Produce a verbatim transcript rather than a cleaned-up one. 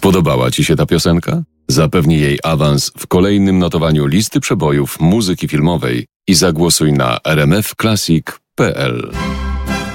Spodobała Ci się ta piosenka? Zapewnij jej awans w kolejnym notowaniu listy przebojów muzyki filmowej i zagłosuj na r m f classic kropka p l.